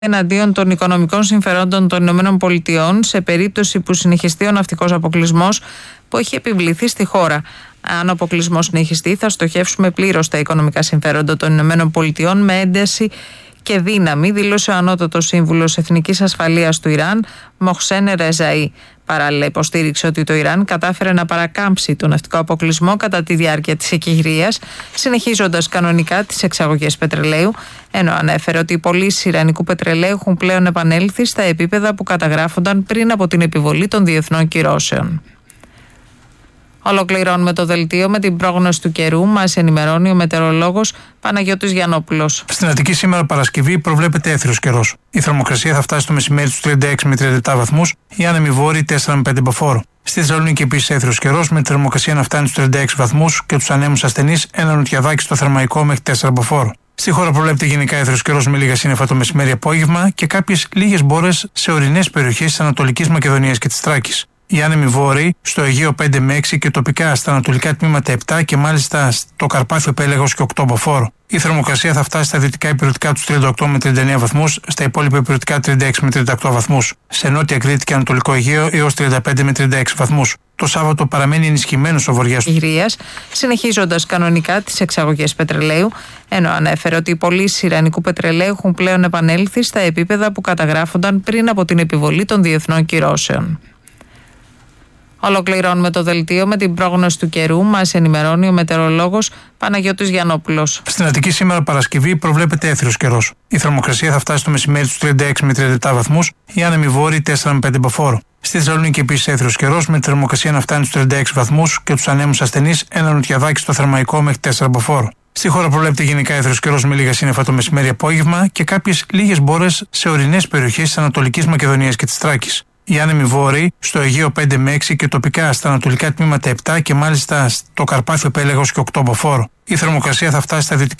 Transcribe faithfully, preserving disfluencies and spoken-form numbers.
εναντίον των οικονομικών συμφερόντων των ΗΠΑ σε περίπτωση που συνεχιστεί ο ναυτικός αποκλεισμός που έχει επιβληθεί στη χώρα. Αν ο αποκλεισμός συνεχιστεί, θα στοχεύσουμε πλήρως τα οικονομικά συμφέροντα των ΗΠΑ με ένταση και δύναμη, δήλωσε ο ανώτατος σύμβουλος Εθνικής Ασφαλείας του Ιράν, Μοχσέν Ρεζαΐ. Παράλληλα, υποστήριξε ότι το Ιράν κατάφερε να παρακάμψει τον ναυτικό αποκλεισμό κατά τη διάρκεια της εκεχηρίας, συνεχίζοντας κανονικά τις εξαγωγές πετρελαίου, ενώ ανέφερε ότι οι πωλήσεις ιρανικού πετρελαίου έχουν πλέον επανέλθει στα επίπεδα που καταγράφονταν πριν από την επιβολή των διεθνών κυρώσεων. Ολοκληρώνουμε το δελτίο με την πρόγνωση του καιρού. Μας ενημερώνει ο μετεωρολόγος Παναγιώτης Γιαννόπουλος. Στην Αττική σήμερα Παρασκευή προβλέπεται έθριος καιρός. Η θερμοκρασία θα φτάσει το μεσημέρι στους τριάντα έξι με τριάντα επτά βαθμούς, οι άνεμοι βόρειοι τέσσερα με πέντε μποφόρ. Στη Θεσσαλονίκη επίσης έθριος καιρός, με τη θερμοκρασία να φτάνει στους τριάντα έξι βαθμούς και τους ανέμους ασθενείς ένα νοτιαδάκι στο Θερμαϊκό μέχρι τέσσερα μποφόρ. Στη χώρα προβλέπεται γενικά έθριος καιρός με λίγα σύννεφα το μεσημέρι απόγευμα και κάποιες λίγες μπόρες σε ορεινές περιοχές της Ανατολικής Μακεδονίας και της Θράκης. Οι άνεμοι βόρειοι στο Αιγαίο πέντε με έξι και τοπικά στα ανατολικά τμήματα επτά και μάλιστα στο Καρπάθιο Πέλαγος και οκτώ μποφόρ. Η θερμοκρασία θα φτάσει στα δυτικά υπηρετικά τους τριάντα οκτώ με τριάντα εννέα βαθμούς, στα υπόλοιπα υπηρετικά τριάντα έξι με τριάντα οκτώ βαθμούς. Σε νότια Κρήτη και Ανατολικό Αιγαίο έως τριάντα πέντε με τριάντα έξι βαθμούς. Το Σάββατο παραμένει ενισχυμένος ο βοριάς του Ιγυρίας, συνεχίζοντας κανονικά τις εξαγωγές πετρελαίου, ενώ ανέφερε ότι οι πωλήσεις ιρανικού πετρελαίου έχουν πλέον επανέλθει στα επίπεδα που καταγράφονταν πριν από την επιβολή των διεθνών κυρώσεων. Ολοκληρώνουμε το δελτίο με την πρόγνωση του καιρού. Μας ενημερώνει ο μετεωρολόγος Παναγιώτης Γιαννόπουλος. Στην Αττική σήμερα Παρασκευή προβλέπεται έθριος καιρός. Η θερμοκρασία θα φτάσει το μεσημέρι στους τριάντα έξι με τριάντα επτά βαθμούς, οι άνεμοι βόρειοι τέσσερα με πέντε μποφόρ. Στη Θεσσαλονίκη επίσης έθριος καιρός, με τη θερμοκρασία να φτάνει στους τριάντα έξι βαθμούς και τους ανέμους ασθενείς ένα νοτιαδάκι στο Θερμαϊκό μέχρι τέσσερα μποφόρ. Στη χώρα προβλέπεται γενικά έθριος καιρός με λίγα σύννεφα το μεσημέρι απόγευμα και κάποιες λίγες μπόρες σε ορεινές περιοχές της Ανατολικής Μακεδονίας και της Θράκης. Οι άνεμοι βόρειοι στο Αιγαίο πέντε με έξι και τοπικά στα ανατολικά τμήματα επτά και μάλιστα στο Καρπάθιο Πέλαγος και οκτώ μποφόρ. Η θερμοκρασία θα φτάσει στα δυτικά